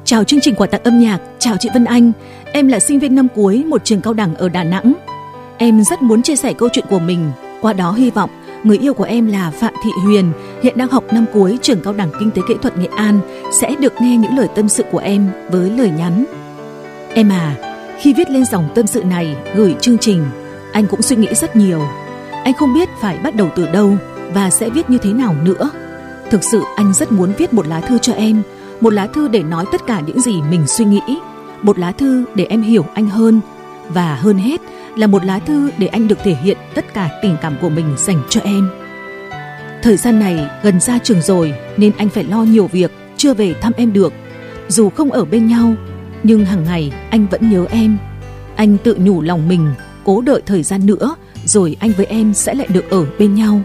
Chào chương trình quà tặng âm nhạc, chào chị Vân Anh. Em là sinh viên năm cuối một trường cao đẳng ở Đà Nẵng. Em rất muốn chia sẻ câu chuyện của mình, qua đó hy vọng người yêu của em là Phạm Thị Huyền, hiện đang học năm cuối trường cao đẳng Kinh tế Kỹ thuật Nghệ An, sẽ được nghe những lời tâm sự của em với lời nhắn. Em à, khi viết lên dòng tâm sự này gửi chương trình, anh cũng suy nghĩ rất nhiều. Anh không biết phải bắt đầu từ đâu và sẽ viết như thế nào nữa. Thực sự anh rất muốn viết một lá thư cho em, một lá thư để nói tất cả những gì mình suy nghĩ, một lá thư để em hiểu anh hơn, và hơn hết là một lá thư để anh được thể hiện tất cả tình cảm của mình dành cho em. Thời gian này gần ra trường rồi nên anh phải lo nhiều việc, chưa về thăm em được. Dù không ở bên nhau, nhưng hàng ngày anh vẫn nhớ em. Anh tự nhủ lòng mình, cố đợi thời gian nữa rồi anh với em sẽ lại được ở bên nhau.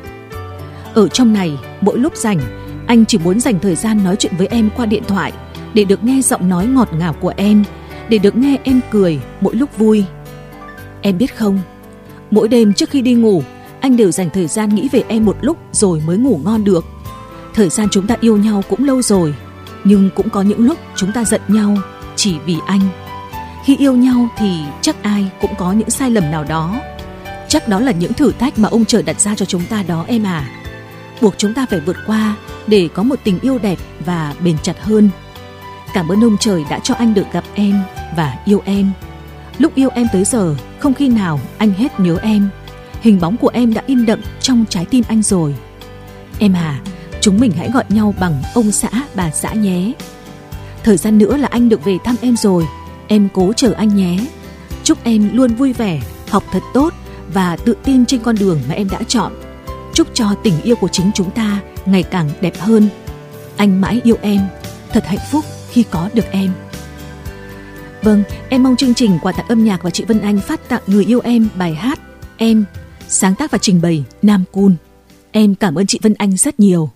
Ở trong này, mỗi lúc rảnh, anh chỉ muốn dành thời gian nói chuyện với em qua điện thoại, để được nghe giọng nói ngọt ngào của em, để được nghe em cười mỗi lúc vui. Em biết không, mỗi đêm trước khi đi ngủ, anh đều dành thời gian nghĩ về em một lúc rồi mới ngủ ngon được. Thời gian chúng ta yêu nhau cũng lâu rồi, nhưng cũng có những lúc chúng ta giận nhau chỉ vì anh. Khi yêu nhau thì chắc ai cũng có những sai lầm nào đó. Chắc đó là những thử thách mà ông trời đặt ra cho chúng ta đó em à. Buộc chúng ta phải vượt qua để có một tình yêu đẹp và bền chặt hơn. Cảm ơn ông trời đã cho anh được gặp em và yêu em. Lúc yêu em tới giờ, không khi nào anh hết nhớ em. Hình bóng của em đã in đậm trong trái tim anh rồi. Em à, chúng mình hãy gọi nhau bằng ông xã, bà xã nhé. Thời gian nữa là anh được về thăm em rồi. Em cố chờ anh nhé. Chúc em luôn vui vẻ, học thật tốt và tự tin trên con đường mà em đã chọn. Chúc cho tình yêu của chính chúng ta ngày càng đẹp hơn. Anh mãi yêu em, thật hạnh phúc khi có được em. Vâng, em mong chương trình quà tặng âm nhạc và chị Vân Anh phát tặng người yêu em bài hát Em, sáng tác và trình bày Nam Cun. Em cảm ơn chị Vân Anh rất nhiều.